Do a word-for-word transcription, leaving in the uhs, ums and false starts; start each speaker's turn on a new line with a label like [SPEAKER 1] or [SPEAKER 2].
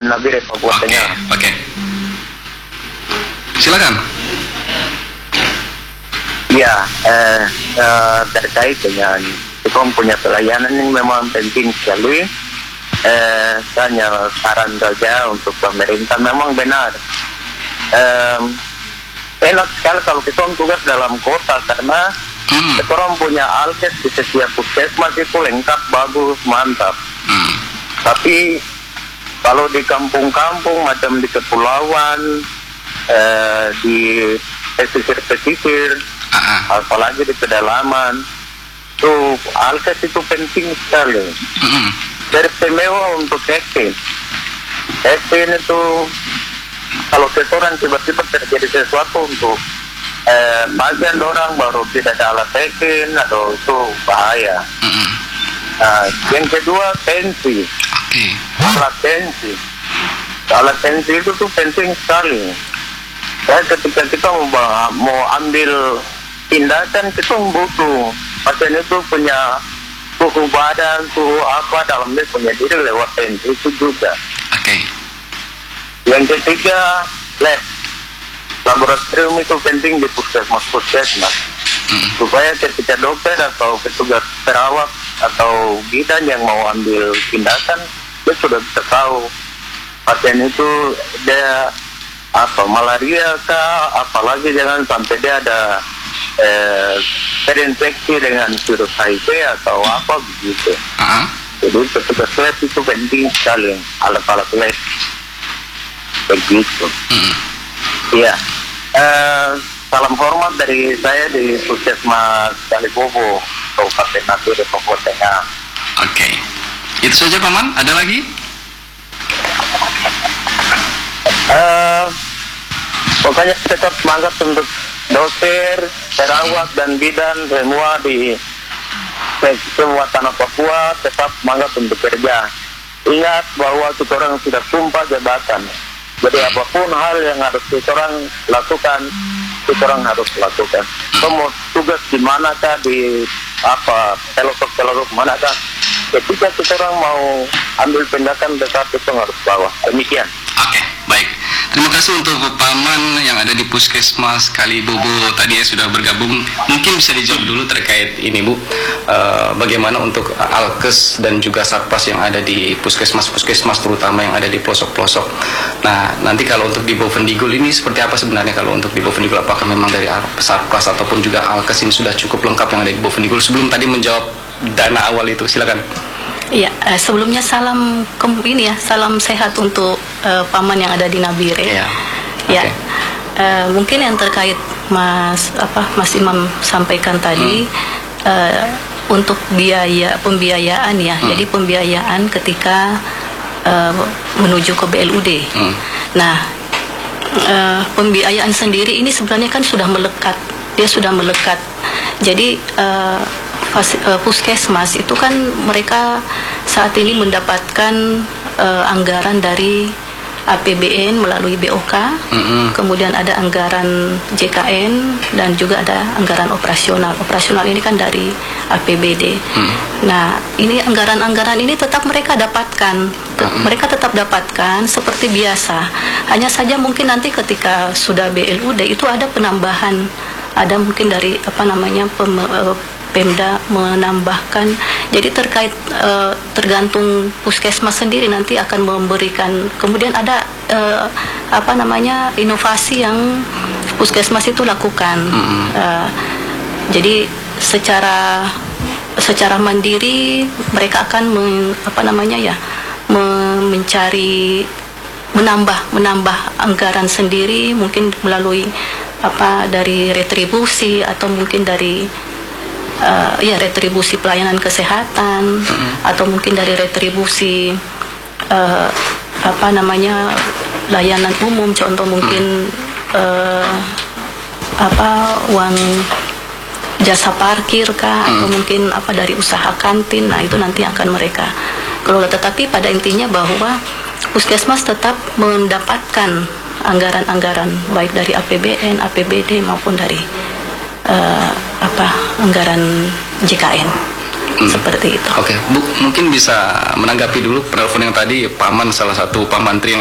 [SPEAKER 1] Nabire, Papua
[SPEAKER 2] Oke,
[SPEAKER 1] Tengah.
[SPEAKER 2] oke. Silakan.
[SPEAKER 1] Ya, eh, eh, terkait dengan kita punya pelayanan yang memang penting sekali. Eh, hanya saran saja untuk pemerintah, memang benar. Eh, enak sekali kalau kita tugas dalam kota, karena
[SPEAKER 2] Hmm.
[SPEAKER 1] kita orang punya alkes di setiap puskesmas itu lengkap, bagus, mantap.
[SPEAKER 2] Hmm.
[SPEAKER 1] Tapi kalau di kampung-kampung macam di kepulauan, eh, di pesisir-pesisir,
[SPEAKER 2] Ah,
[SPEAKER 1] apalagi di pedalaman, tuh alkes itu penting sekali.
[SPEAKER 2] hmm.
[SPEAKER 1] Beristimewa untuk testing. Testing itu kalau seseorang tiba-tiba terjadi sesuatu untuk eh, bagian orang baru tidak ada alat testing, atau itu bahaya.
[SPEAKER 2] Hmm.
[SPEAKER 1] Nah, yang kedua tensi,
[SPEAKER 2] Oke.
[SPEAKER 1] alat tensi. Alat tensi itu tuh penting sekali. Ya, ketika kita mau, mau ambil tindakan, kita butuh pasien itu punya suhu badan, suhu apa dalam dia punya diri lewat tensi itu juga.
[SPEAKER 2] Oke.
[SPEAKER 1] Yang ketiga, lab. Laboratorium itu penting di puskesmas-puskesmas.
[SPEAKER 2] Hmm.
[SPEAKER 1] Supaya ketika dokter atau petugas perawat atau bidan yang mau ambil tindakan, dia sudah bisa tahu pasien itu dia apa, malaria kah, apalagi jangan sampai dia ada eh, terinfeksi dengan virus H I V atau apa begitu.
[SPEAKER 2] Ah,
[SPEAKER 1] Jadi petugas lab itu penting sekali, alat-alat lab begitu.
[SPEAKER 2] hmm.
[SPEAKER 1] Iya. Eh, salam hormat dari saya di Puskesmas Kalibobo, Kabupaten Nabire, Papua Tengah.
[SPEAKER 2] Oke. Itu saja, Paman. Ada lagi?
[SPEAKER 1] Eh, pokoknya tetap semangat untuk dokter, perawat dan bidan semua di semua tanah Papua, tetap semangat untuk kerja. Ingat bahwa kita orang sudah sumpah jabatan. Jadi apapun hal yang harus kita orang lakukan, kita orang harus lakukan. Kamu tugas di manakah, di apa pelosok-pelosok manakah, ketika kita orang mau ambil tindakan, tetap kita harus bawa. Demikian.
[SPEAKER 2] Oke, baik. Terima kasih untuk Paman yang ada di Puskesmas Kalibobo tadi ya sudah bergabung. Mungkin bisa dijawab dulu terkait ini, Bu. Eh, bagaimana untuk alkes dan juga satpas yang ada di puskesmas-puskesmas, terutama yang ada di pelosok-pelosok. Nah, nanti kalau untuk di Bovendigul ini seperti apa sebenarnya? Kalau untuk di Bovendigul, apakah memang dari satpas ataupun juga alkes ini sudah cukup lengkap yang ada di Bovendigul? Sebelum tadi menjawab dana awal itu, silakan.
[SPEAKER 3] Iya, eh, sebelumnya salam ke- ini ya, salam sehat untuk eh, Paman yang ada di Nabire.
[SPEAKER 2] Iya.
[SPEAKER 3] Ya,
[SPEAKER 2] Oke.
[SPEAKER 3] eh, mungkin yang terkait Mas apa Mas Imam sampaikan tadi eh, untuk biaya pembiayaan ya,
[SPEAKER 2] Hmm.
[SPEAKER 3] jadi pembiayaan ketika eh, menuju ke B L U D.
[SPEAKER 2] Hmm.
[SPEAKER 3] Nah, eh, pembiayaan sendiri ini sebenarnya kan sudah melekat, dia sudah melekat. Jadi eh, Pas- uh, puskesmas itu kan mereka saat ini mendapatkan uh, anggaran dari A P B N melalui B O K,
[SPEAKER 2] Mm-mm.
[SPEAKER 3] kemudian ada anggaran J K N dan juga ada anggaran operasional. Operasional ini kan dari A P B D.
[SPEAKER 2] Mm.
[SPEAKER 3] Nah, ini anggaran-anggaran ini tetap mereka dapatkan, Tet-
[SPEAKER 2] Mm-mm.
[SPEAKER 3] mereka tetap dapatkan seperti biasa. Hanya saja mungkin nanti ketika sudah B L U D itu ada penambahan, ada mungkin dari apa namanya pem, uh, Pemda menambahkan. Jadi terkait uh, tergantung puskesmas sendiri nanti akan memberikan. Kemudian ada uh, apa namanya inovasi yang puskesmas itu lakukan.
[SPEAKER 2] Mm-hmm.
[SPEAKER 3] Uh, jadi secara secara mandiri mereka akan men, apa namanya ya me- mencari menambah menambah anggaran sendiri, mungkin melalui apa dari retribusi atau mungkin dari Uh, ya retribusi pelayanan kesehatan, mm-hmm. atau mungkin dari retribusi uh, apa namanya layanan umum, contoh mungkin uh, apa uang jasa parkir kah, mm. atau mungkin apa dari usaha kantin. Nah, itu nanti akan mereka kelola, tetapi pada intinya bahwa puskesmas tetap mendapatkan anggaran-anggaran baik dari A P B N, A P B D maupun dari Uh, apa anggaran J K N. Hmm. Seperti itu.
[SPEAKER 2] Oke, Bu, mungkin bisa menanggapi dulu penelpon yang tadi, Paman salah satu pamantri yang